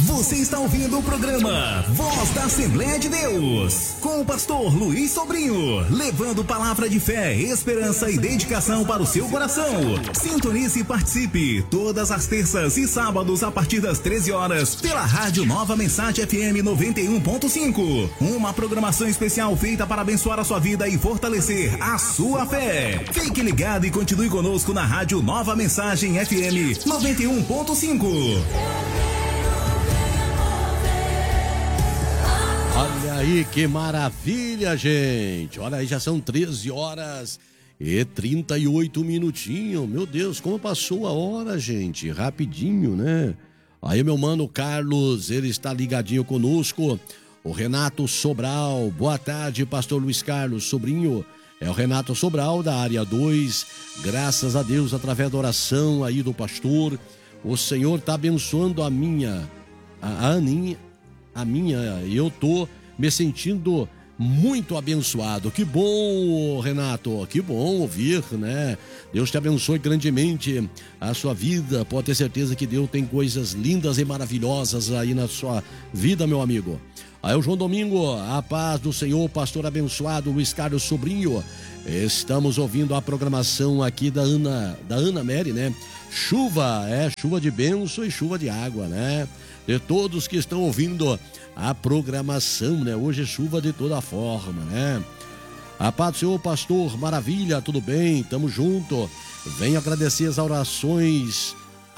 Você está ouvindo o programa Voz da Assembleia de Deus, com o pastor Luiz Sobrinho, levando palavra de fé, esperança e dedicação para o seu coração. Sintonize e participe todas as terças e sábados a partir das 13 horas pela Rádio Nova Mensagem FM 91.5. Uma programação especial feita para abençoar a sua vida e fortalecer a sua fé. Fique ligado e continue conosco na Rádio Nova Mensagem FM 91.5. Olha aí que maravilha, gente. Olha aí, já são 13 horas e 38 minutinhos. Meu Deus, como passou a hora, gente. Rapidinho, né? Aí meu mano Carlos, ele está ligadinho conosco. O Renato Sobral. Boa tarde, pastor Luiz Carlos Sobrinho. É o Renato Sobral da área 2. Graças a Deus, através da oração aí do pastor, o Senhor está abençoando a Aninha, e eu tô me sentindo muito abençoado. Que bom, Renato, que bom ouvir, né? Deus te abençoe grandemente a sua vida. Pode ter certeza que Deus tem coisas lindas e maravilhosas aí na sua vida, meu amigo. Aí o João Domingo, a paz do Senhor, pastor abençoado Luiz Carlos Sobrinho. Estamos ouvindo a programação aqui da Ana Mary, né? Chuva de bênção e chuva de água, né? De todos que estão ouvindo a programação, né? Hoje é chuva de toda forma, né? A paz do Senhor, pastor, maravilha, tudo bem? Tamo junto. Venho agradecer as orações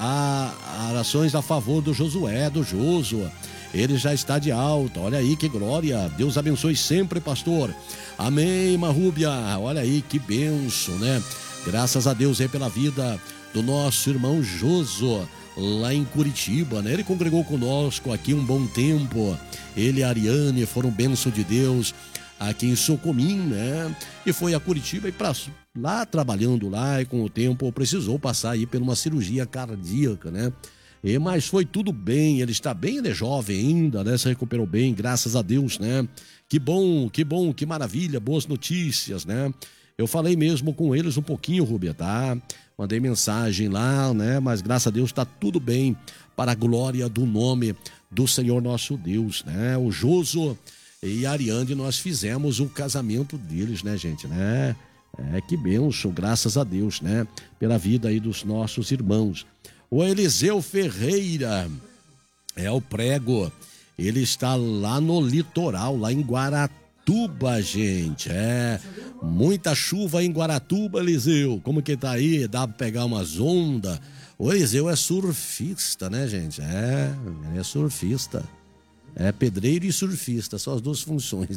a favor do Josué, do Josué. Ele já está de alta, olha aí que glória. Deus abençoe sempre, pastor. Amém, Marrúbia. Olha aí que benção, né? Graças a Deus aí pela vida do nosso irmão Josué, lá em Curitiba, né? Ele congregou conosco aqui um bom tempo. Ele e a Ariane foram bênção de Deus aqui em Socomim, né? E foi a Curitiba e lá trabalhando lá, e com o tempo precisou passar aí por uma cirurgia cardíaca, né? Mas foi tudo bem, ele está bem, ele é jovem ainda, né? Se recuperou bem, graças a Deus, né? Que bom, que maravilha, boas notícias, né? Eu falei mesmo com eles um pouquinho, Rubia, tá? Mandei mensagem lá, né? Mas graças a Deus está tudo bem, para a glória do nome do Senhor nosso Deus, né? O Joso e a Ariane, nós fizemos o casamento deles, né, gente, né? Que bênção, graças a Deus, né? Pela vida aí dos nossos irmãos. O Eliseu Ferreira, o prego, ele está lá no litoral, lá em Guaratuba, gente, muita chuva em Guaratuba, Eliseu, como que tá aí, dá pra pegar umas ondas? O Eliseu é surfista, né, gente, ele é surfista, pedreiro e surfista, são as duas funções.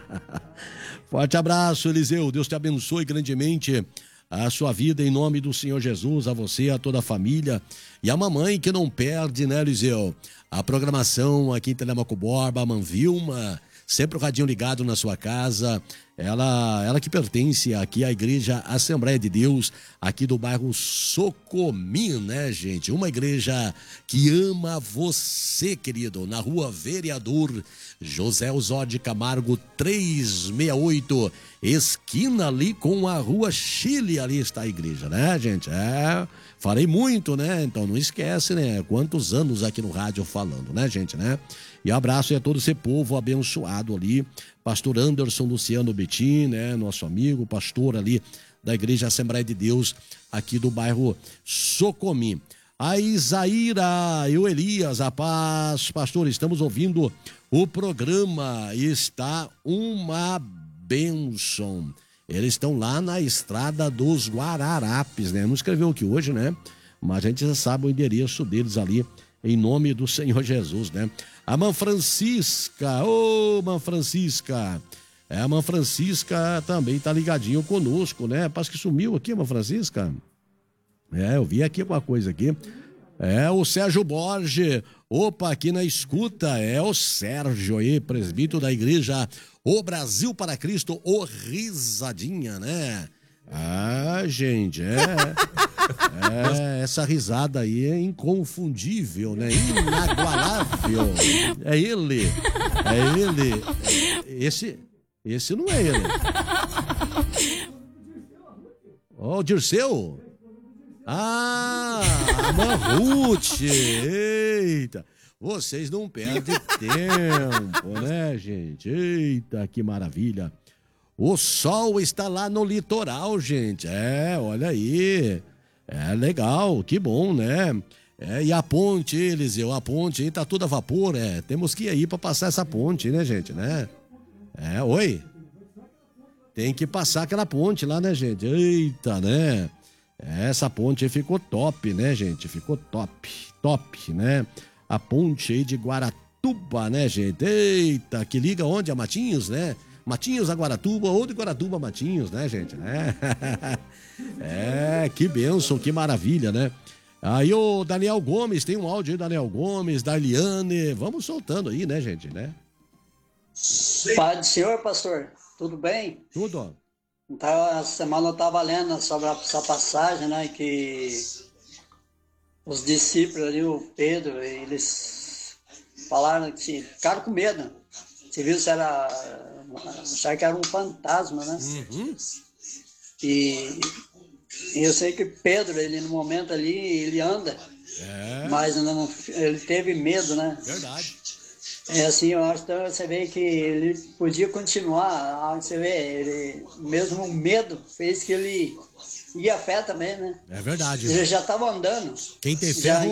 Forte abraço, Eliseu, Deus te abençoe grandemente a sua vida em nome do Senhor Jesus, a você, a toda a família e a mamãe que não perde, né, Eliseu? A programação aqui em Telemaco Borba, a Manvilma, sempre o radinho ligado na sua casa, ela que pertence aqui à Igreja Assembleia de Deus, aqui do bairro Socomim, né, gente? Uma igreja que ama você, querido, na rua Vereador José Osório Camargo 368, esquina ali com a rua Chile, ali está a igreja, né, gente? Falei muito, né? Então não esquece, né? Quantos anos aqui no rádio falando, né, gente, né? E abraço a todo esse povo abençoado ali, pastor Anderson Luciano Betim, né? Nosso amigo, pastor ali da Igreja Assembleia de Deus, aqui do bairro Socomim. A Isaíra e o Elias, a paz, pastor, estamos ouvindo o programa, está uma bênção. Eles estão lá na estrada dos Guararapes, né? Não escreveu aqui hoje, né? Mas a gente já sabe o endereço deles ali, em nome do Senhor Jesus, né? A Mãe Francisca, Mãe Francisca. A Mãe Francisca também tá ligadinho conosco, né? Parece que sumiu aqui, Mãe Francisca. Eu vi aqui uma coisa aqui. O Sérgio Borges, aqui na escuta, o Sérgio aí, presbítero da igreja O Brasil para Cristo, o Risadinha, né? Gente, essa risada aí é inconfundível, né? Inagualável. É ele. Esse não é ele. O Dirceu? A Ruth. Eita. Vocês não perdem tempo, né, gente? Eita, que maravilha. O sol está lá no litoral, gente. Olha aí. É legal, que bom, né? E a ponte, Eliseu, a ponte aí tá toda a vapor, temos que ir aí pra passar essa ponte, né, gente, né? Oi? Tem que passar aquela ponte lá, né, gente? Eita, né? Essa ponte aí ficou top, né, gente? Ficou top, né? A ponte aí de Guaratuba, né, gente? Eita, que liga onde? A Matinhos, né? Matinhos a Guaratuba ou de Guaratuba a Matinhos, né, gente? Que bênção, que maravilha, né? Aí o Daniel Gomes, tem um áudio aí, Daniel Gomes, da Eliane, vamos soltando aí, né, gente, né? Pai do Senhor, pastor, tudo bem? Tudo. Então, essa semana eu estava lendo sobre essa passagem, né, que os discípulos ali, o Pedro, eles falaram que ficaram com medo. Você viu se acharam que era um fantasma, né? Uhum. E eu sei que Pedro, ele no momento ali, ele anda, mas não, ele teve medo, né? Verdade. Assim, eu acho que você vê que ele podia continuar, você vê, ele, mesmo o medo fez que ele ia a fé também, né? É verdade. Ele já estava andando. Quem tem fé